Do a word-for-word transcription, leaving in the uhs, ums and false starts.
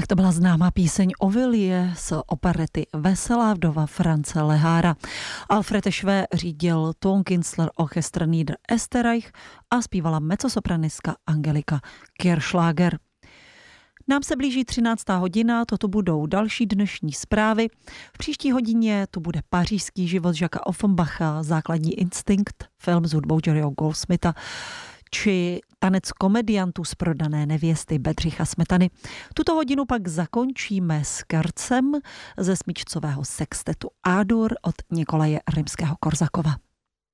To byla známá píseň Ovilie z operety Veselá vdova France Lehára. Alfred Schwe řídil Tonkinsler Orchester Niederösterreich a zpívala mezzosopranistka Angelika Kirchschlager. Nám se blíží třináctá hodina, toto budou další dnešní zprávy. V příští hodině to bude Pařížský život Jacquesa Offenbacha, Základní instinkt, film s hudbou Jerryho Goldsmitha, či Tanec komediantů z Prodané nevěsty Bedřicha Smetany. Tuto hodinu pak zakončíme s Kercem ze smyčcového sextetu A-dur od Nikolaje Rimského-Korsakova.